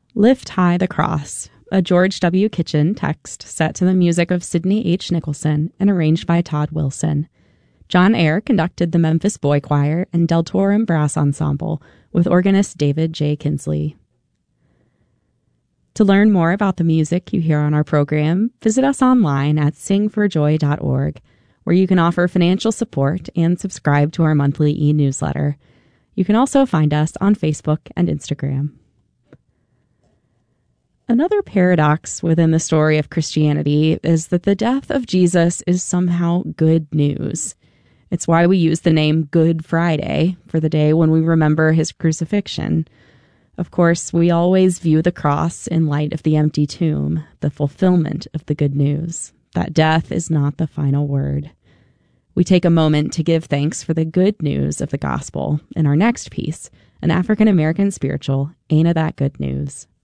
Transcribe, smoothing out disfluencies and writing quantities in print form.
Lift High the Cross, a George W. Kitchen text set to the music of Sidney H. Nicholson and arranged by Todd Wilson. John Ayer conducted the Memphis Boy Choir and Deltorum Brass Ensemble with organist David J. Kinsley. To learn more about the music you hear on our program, visit us online at singforjoy.org, where you can offer financial support and subscribe to our monthly e-newsletter. You can also find us on Facebook and Instagram. Another paradox within the story of Christianity is that the death of Jesus is somehow good news. It's why we use the name Good Friday for the day when we remember his crucifixion. Of course, we always view the cross in light of the empty tomb, the fulfillment of the good news, that death is not the final word. We take a moment to give thanks for the good news of the gospel in our next piece, an African-American spiritual, Ain't a That Good News.